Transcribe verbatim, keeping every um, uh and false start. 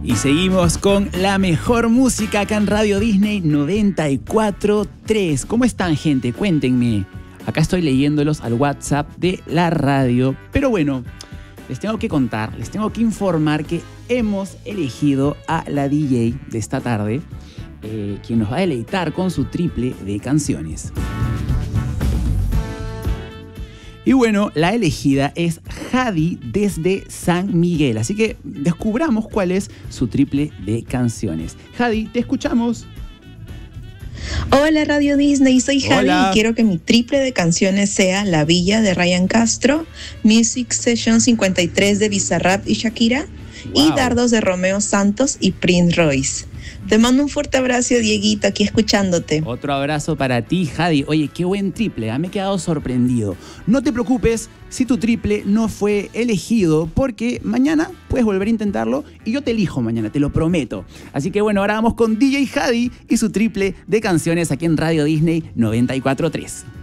Y seguimos con la mejor música acá en Radio Disney noventa y cuatro punto tres. ¿Cómo están, gente? Cuéntenme. Acá estoy leyéndolos al WhatsApp de la radio. Pero bueno, les tengo que contar, les tengo que informar que hemos elegido a la D J de esta tarde, eh, quien nos va a deleitar con su triple de canciones. Y bueno, la elegida es Jadi desde San Miguel. Así que descubramos cuál es su triple de canciones. Jadi, te escuchamos. Hola Radio Disney, soy Jadi Hola. y quiero que mi triple de canciones sea La Villa de Ryan Castro, Music Session cincuenta y tres de Bizarrap y Shakira, Wow. y Dardos de Romeo Santos y Prince Royce. Te mando un fuerte abrazo, Dieguito, aquí escuchándote. Otro abrazo para ti, Jadi. Oye, qué buen triple, ¿eh? Me he quedado sorprendido. No te preocupes si tu triple no fue elegido, porque mañana puedes volver a intentarlo y yo te elijo mañana, te lo prometo. Así que bueno, ahora vamos con D J Jadi y su triple de canciones aquí en Radio Disney noventa y cuatro punto tres.